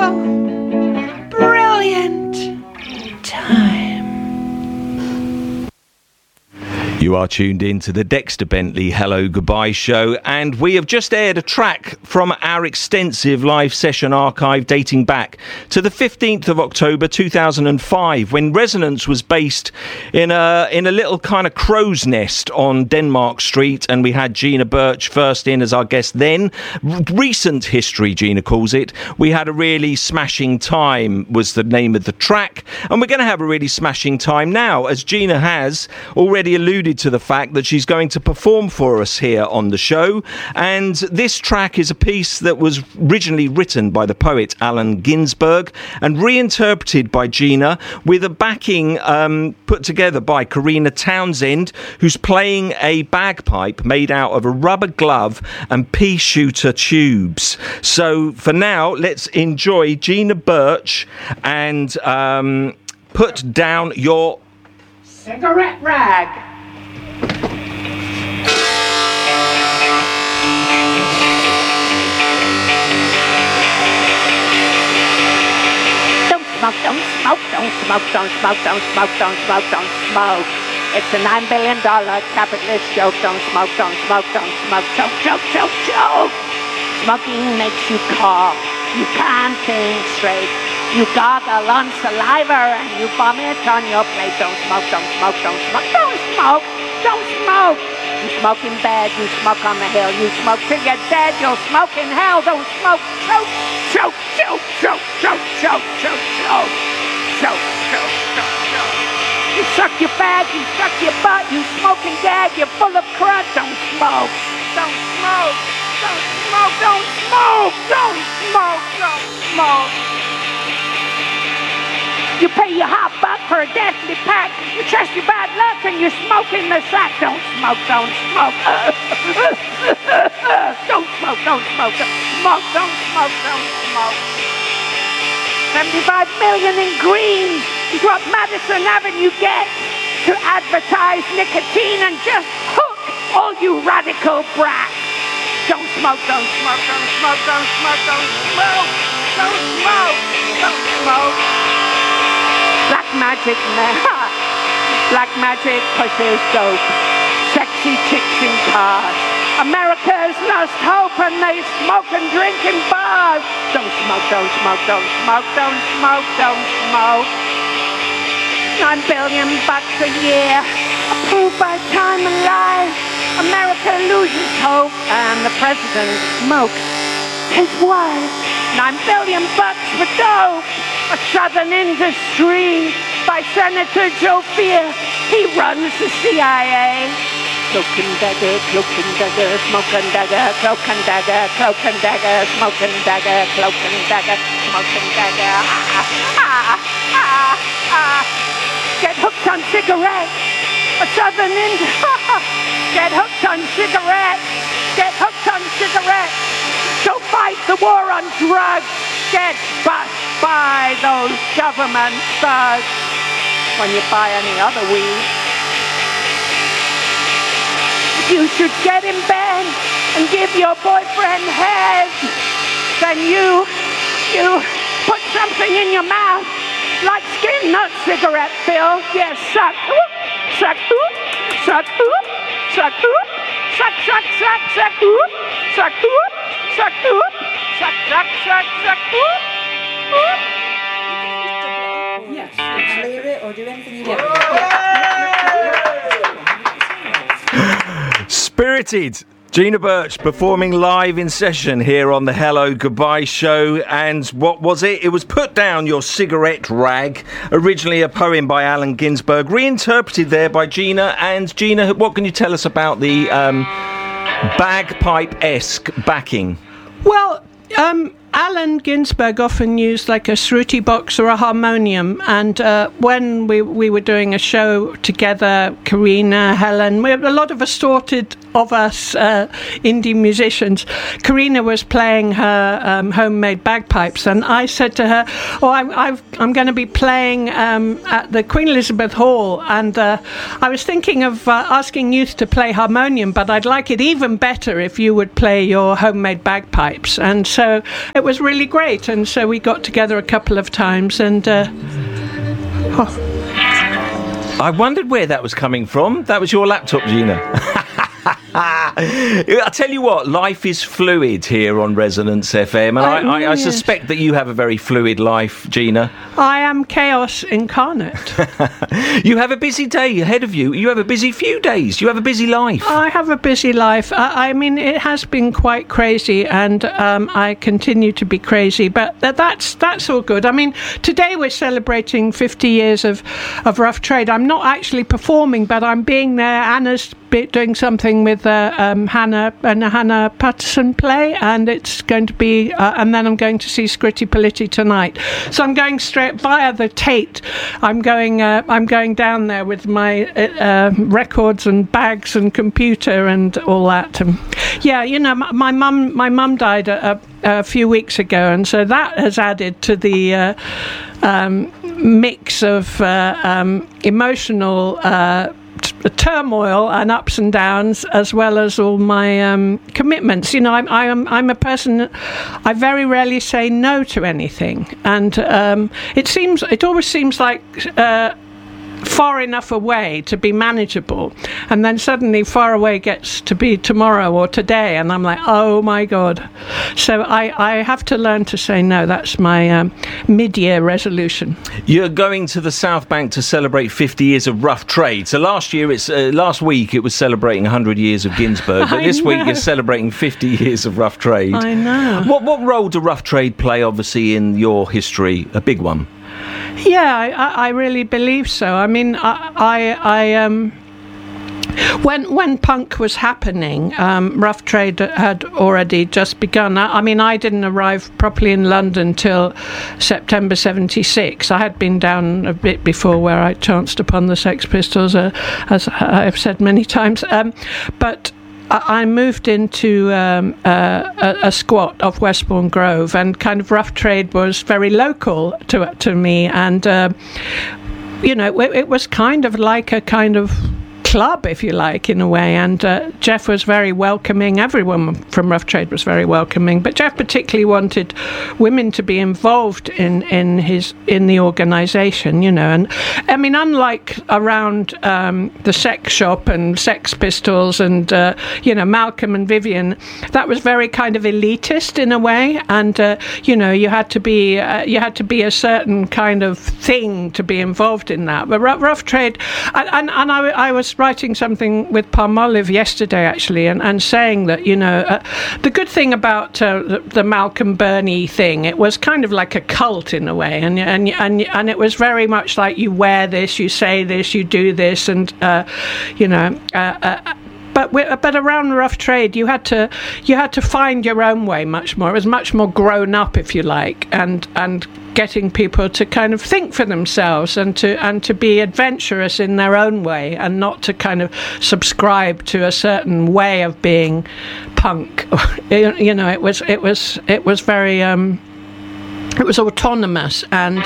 wonderful, brilliant time. You are tuned in to the Dexter Bentley Hello Goodbye show, and we have just aired a track from our extensive live session archive dating back to the 15th of October 2005, when Resonance was based in a little kind of crow's nest on Denmark Street, and we had Gina Birch first in as our guest then. Recent history, Gina calls it. We had a really smashing time was the name of the track, and we're going to have a really smashing time now, as Gina has already alluded to the fact that she's going to perform for us here on the show. And this track is a piece that was originally written by the poet Allen Ginsberg and reinterpreted by Gina, with a backing put together by Karina Townsend, who's playing a bagpipe made out of a rubber glove and pea shooter tubes. So for now, let's enjoy Gina Birch and Put Down Your Cigarette Rag. Don't smoke, don't smoke, don't smoke, don't smoke, don't smoke, don't smoke. It's a $9 billion capitalist joke. Don't smoke, don't smoke, don't smoke, choke, choke, choke, choke. Smoking makes you cough. You can't think straight. You gargle on saliva and you vomit on your plate. Don't smoke, don't smoke, don't smoke, don't smoke, don't smoke. You smoke in bed, you smoke on the hill. You smoke till you're dead, you'll smoke in hell. Don't smoke, choke, choke, choke, choke, choke, choke, choke, choke, choke, choke, choke, choke. You suck your fag, you suck your butt, you smoke and gag, you're full of crud. Don't smoke, don't smoke, don't smoke, don't smoke, don't smoke, don't smoke. You pay your hot buck for a deathly pack. You trust your bad luck and you smoke in the sack. Don't smoke, don't smoke. Don't smoke, don't smoke, don't smoke, don't smoke, don't smoke. 75 million in green is what Madison Avenue gets to advertise nicotine and just hook all you radical brats. Don't smoke, don't smoke, don't smoke, don't smoke, don't smoke, don't smoke, don't smoke. Black magic, black magic pushes dope. Sexy chicks in cars. America's lost hope and they smoke and drink in bars. Don't smoke, don't smoke, don't smoke, don't smoke, don't smoke. $9 billion a year, approved by Time and Life. America loses hope and the president smokes his wife. $9 billion for dope. A southern industry by Senator Joe Fear. He runs the CIA. Cloak and dagger, smoke and dagger, cloak and dagger, cloak and dagger, smoke and dagger, cloak and dagger, smoke and dagger. Get hooked on cigarettes. A southern industry. Get hooked on cigarettes. Get hooked on cigarettes. Don't fight the war on drugs. Get bust by those government thugs when you buy any other weed. You should get in bed and give your boyfriend head. Then you put something in your mouth like skin nut cigarette fill. Yes, suck, suck, suck, suck, suck, suck, suck, suck, suck, suck, suck, suck, suck, suck, suck, yes, leave it or do anything you want. Spirited Gina Birch performing live in session here on the Hello Goodbye show. And what was it? It was Put Down Your Cigarette Rag, originally a poem by Allen Ginsberg, reinterpreted there by Gina. And Gina, what can you tell us about the bagpipe-esque backing? Well, Allen Ginsberg often used like a shruti box or a harmonium, and when we were doing a show together, Karina, Helen, we had a lot of assorted of us indie musicians, Karina was playing her homemade bagpipes, and I said to her, I'm going to be playing at the Queen Elizabeth Hall, and I was thinking of asking youth to play harmonium, but I'd like it even better if you would play your homemade bagpipes. And so it was really great, and so we got together a couple of times, and I wondered where that was coming from. That was your laptop, Gina. I tell you what, life is fluid here on Resonance FM, and I suspect that you have a very fluid life, Gina. I am chaos incarnate. You have a busy day ahead of you. You have a busy few days. You have a busy life. I have a busy life. I mean, it has been quite crazy, and I continue to be crazy, but that's all good. I mean, today we're celebrating 50 years of Rough Trade. I'm not actually performing, but I'm being there. Anna's doing something with Hannah Patterson play, and it's going to be and then I'm going to see Scritti Politti tonight, so I'm going straight via the Tate. I'm going down there with my records and bags and computer and all that. Yeah, you know, my mum died a few weeks ago, and so that has added to the mix of emotional turmoil and ups and downs, as well as all my commitments. You know, I'm a person, I very rarely say no to anything, and it always seems like far enough away to be manageable, and then suddenly far away gets to be tomorrow or today, and I'm like, oh my God. So I have to learn to say no. That's my mid-year resolution. You're going to the South Bank to celebrate 50 years of Rough Trade. So last week it was celebrating 100 years of Ginsberg, but this week you're celebrating 50 years of Rough Trade. I know. What role do Rough Trade play, obviously, in your history? A big one. Yeah, I really believe so. I mean, when punk was happening, Rough Trade had already just begun. I mean, I didn't arrive properly in London till September 76. I had been down a bit before, where I chanced upon the Sex Pistols, as I've said many times. But I moved into a squat off Westbourne Grove, and kind of Rough Trade was very local to me, and you know, it was kind of like a kind of club, if you like, in a way, and Jeff was very welcoming. Everyone from Rough Trade was very welcoming, but Jeff particularly wanted women to be involved in the organisation, you know. And I mean, unlike around the Sex Shop and Sex Pistols and you know, Malcolm and Vivian, that was very kind of elitist in a way, and you know, you had to be a certain kind of thing to be involved in that. But Rough Trade, and I was writing something with Palmolive yesterday, actually, and saying that, you know, the good thing about the Malcolm Burney thing, it was kind of like a cult in a way, and it was very much like, you wear this, you say this, you do this, and you know. But around Rough Trade, you had to find your own way much more. It was much more grown up, if you like, and getting people to kind of think for themselves and to be adventurous in their own way, and not to kind of subscribe to a certain way of being punk. You know, it was very it was autonomous and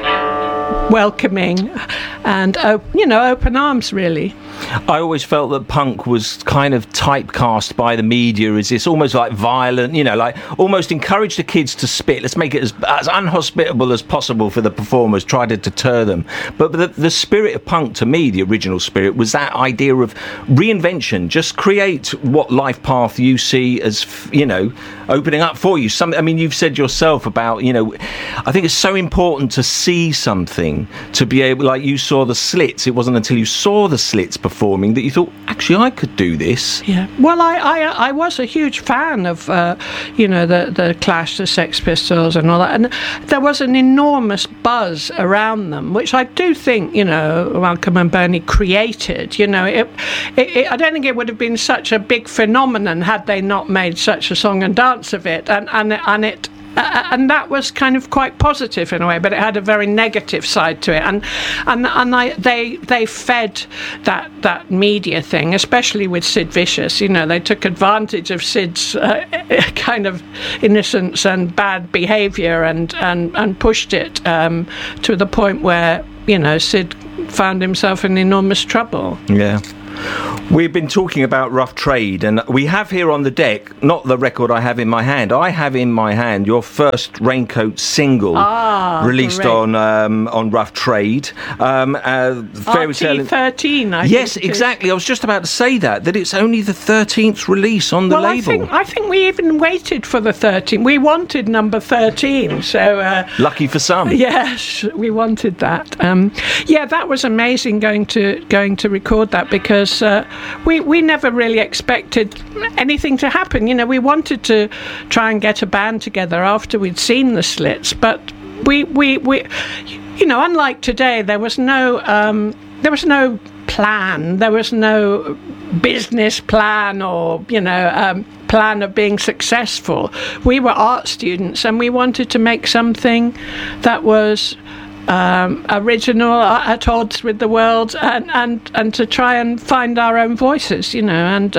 welcoming, and you know, open arms, really. I always felt that punk was kind of typecast by the media as this almost like violent, you know, like almost encourage the kids to spit. Let's make it as unhospitable as possible for the performers, try to deter them. But the spirit of punk, to me, the original spirit, was that idea of reinvention. Just create what life path you see as, you know, opening up for you. I mean, you've said yourself about, you know, I think it's so important to see something, to be able, like you saw the Slits. It wasn't until you saw the Slits performing that you thought, actually, I could do this. Yeah. Well, I was a huge fan of, you know, the Clash, the Sex Pistols and all that. And there was an enormous buzz around them, which I do think, you know, Malcolm and Bernie created. You know, I don't think it would have been such a big phenomenon had they not made such a song and dance of it. And that was kind of quite positive in a way, but it had a very negative side to it, and they fed that media thing, especially with Sid Vicious. They took advantage of Sid's kind of innocence and bad behaviour and pushed it to the point where Sid found himself in enormous trouble. Yeah. We've been talking about Rough Trade, and we have here on the deck, not the record I have in my hand, I have in my hand your first Raincoat single, released on Rough Trade. RT13, I Yes, think exactly. I was just about to say that it's only the 13th release on the label. I think we even waited for the 13th. We wanted number 13, so... lucky for some. Yes, we wanted that. That was amazing going to record that, because we never really expected anything to happen. We wanted to try and get a band together after we'd seen the Slits, but we unlike today, there was no plan, there was no business plan or plan of being successful. We were art students, and we wanted to make something that was original, at odds with the world, and to try and find our own voices, and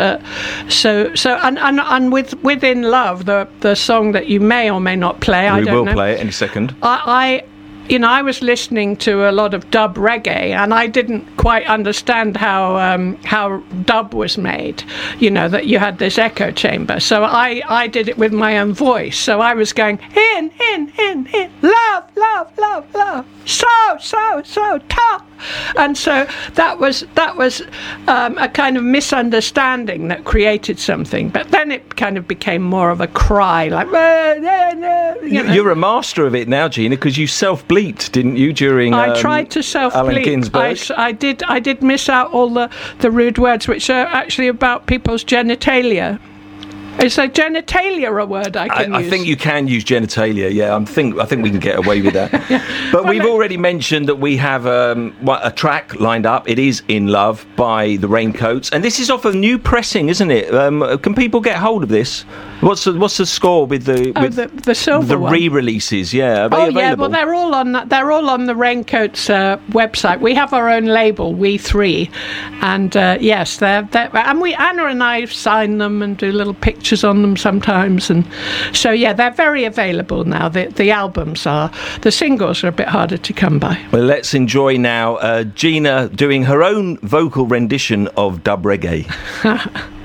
within Love, the song that you may or may not play, I don't know. We will play it in a second. I was listening to a lot of dub reggae, and I didn't quite understand how dub was made. That you had this echo chamber. So I did it with my own voice. So I was going in, love, love, love, love, so tough. And so that was a kind of misunderstanding that created something. But then it kind of became more of a cry, like... You're a master of it now, Gina, because you self-bleeped, didn't you, during I tried to self-bleep. Allen Ginsberg? I did miss out all the rude words, which are actually about people's genitalia. Is a genitalia a word I can use? I think you can use genitalia, yeah. I think we can get away with that. But we've already mentioned that we have a track lined up. It is In Love by the Raincoats. And this is off a new pressing, isn't it? Can people get hold of this? What's the score with the silver the one? Re-releases? Yeah, are they available? Yeah, well they're all on the Raincoats website. We have our own label, We Three, and yes, they're and Anna and I sign them and do little pictures on them sometimes, and so yeah, they're very available now. The albums are, the singles are a bit harder to come by. Well, let's enjoy now Gina doing her own vocal rendition of dub reggae.